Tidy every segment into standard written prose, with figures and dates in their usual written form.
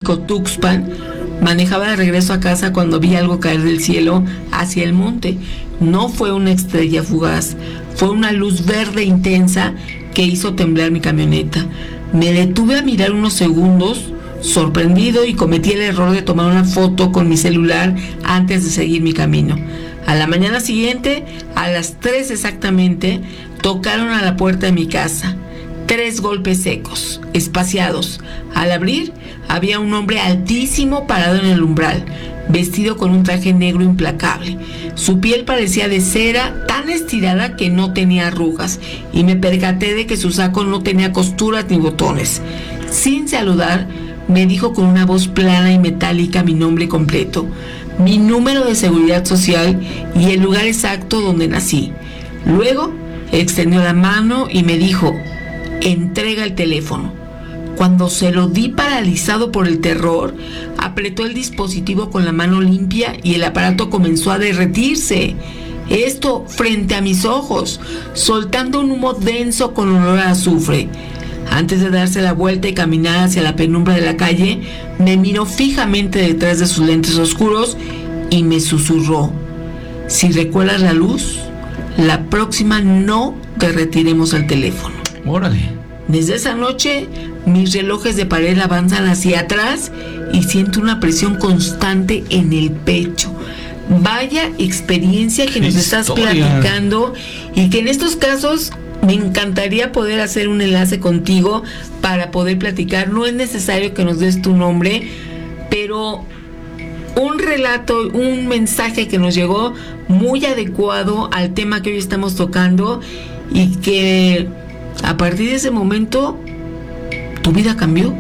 México, Tuxpan, manejaba de regreso a casa cuando vi algo caer del cielo hacia el monte. No fue una estrella fugaz, fue una luz verde intensa que hizo temblar mi camioneta. Me detuve a mirar unos segundos, sorprendido, y cometí el error de tomar una foto con mi celular antes de seguir mi camino. A la mañana siguiente, a las 3 exactamente, tocaron a la puerta de mi casa. 3 golpes secos, espaciados. Al abrir, había un hombre altísimo parado en el umbral, vestido con un traje negro implacable. Su piel parecía de cera, tan estirada que no tenía arrugas, y me percaté de que su saco no tenía costuras ni botones. Sin saludar, me dijo con una voz plana y metálica mi nombre completo, mi número de seguridad social y el lugar exacto donde nací. Luego, extendió la mano y me dijo: entrega el teléfono. Cuando se lo di, paralizado por el terror, apretó el dispositivo con la mano limpia y el aparato comenzó a derretirse. Esto frente a mis ojos, soltando un humo denso con olor a azufre. Antes de darse la vuelta y caminar hacia la penumbra de la calle, me miró fijamente detrás de sus lentes oscuros y me susurró: si recuerdas la luz, la próxima no derretiremos el teléfono. Órale. Desde esa noche, mis relojes de pared avanzan hacia atrás y siento una presión constante en el pecho. Vaya experiencia que nos estás platicando, y que en estos casos me encantaría poder hacer un enlace contigo para poder platicar. No es necesario que nos des tu nombre, pero un relato, un mensaje que nos llegó muy adecuado al tema que hoy estamos tocando, y que a partir de ese momento tu vida cambió.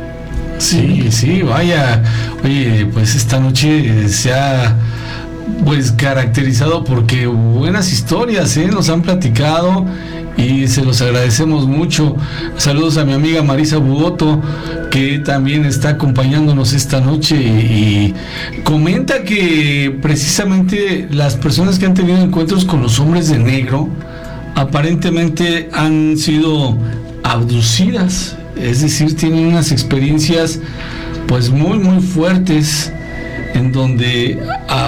Sí, vaya. Oye, pues esta noche se ha pues caracterizado porque buenas historias nos han platicado y se los agradecemos mucho. Saludos a mi amiga Marisa Buoto, que también está acompañándonos esta noche, y comenta que precisamente las personas que han tenido encuentros con los hombres de negro aparentemente han sido abducidas, es decir, tienen unas experiencias pues muy fuertes, en donde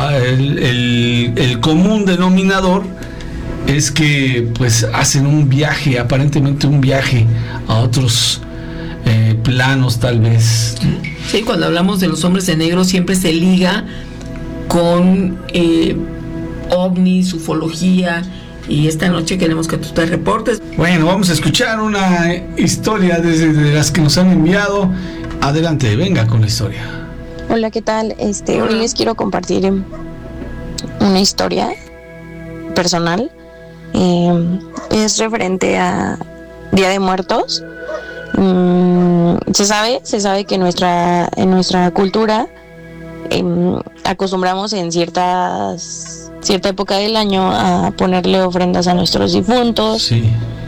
el común denominador es que pues hacen un viaje, aparentemente un viaje a otros planos tal vez. Sí, cuando hablamos de los hombres de negro siempre se liga con ovnis, ufología, y esta noche queremos que tú te reportes. Bueno, vamos a escuchar una historia de las que nos han enviado. Adelante, venga con la historia. Hola, ¿qué tal? Hoy les quiero compartir una historia personal. Es referente a Día de Muertos. Se sabe que en nuestra cultura acostumbramos en cierta época del año a ponerle ofrendas a nuestros difuntos. Sí.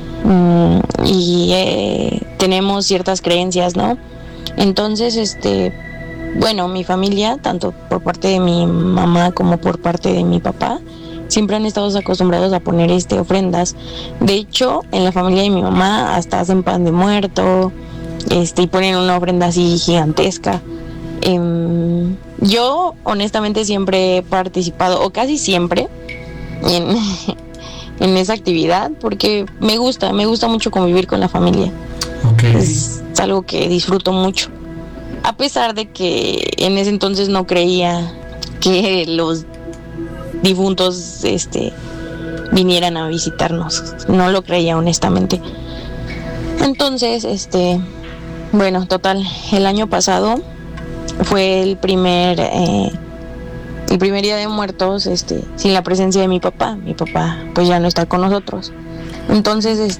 Y tenemos ciertas creencias, ¿no? Entonces, bueno, mi familia, tanto por parte de mi mamá como por parte de mi papá, siempre han estado acostumbrados a poner ofrendas. De hecho, en la familia de mi mamá hasta hacen pan de muerto, y ponen una ofrenda así gigantesca. Yo honestamente siempre he participado, o casi siempre, en esa actividad, porque me gusta mucho convivir con la familia. Okay. Es algo que disfruto mucho, a pesar de que en ese entonces no creía que los difuntos vinieran a visitarnos. No lo creía, honestamente. Entonces, bueno, total, el año pasado fue el primer Día de Muertos sin la presencia de mi papá. Mi papá pues ya no está con nosotros. Entonces,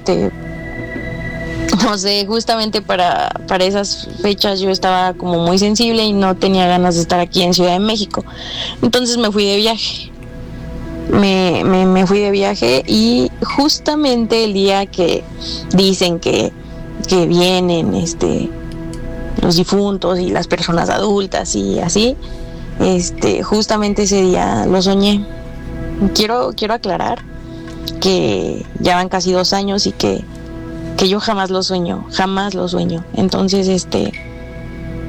no sé, justamente para esas fechas yo estaba como muy sensible y no tenía ganas de estar aquí en Ciudad de México. Entonces me fui de viaje. Me fui de viaje, y justamente el día que dicen que vienen los difuntos y las personas adultas y así, justamente ese día lo soñé. Quiero aclarar que ya van casi 2 años y que yo jamás lo sueño. Entonces,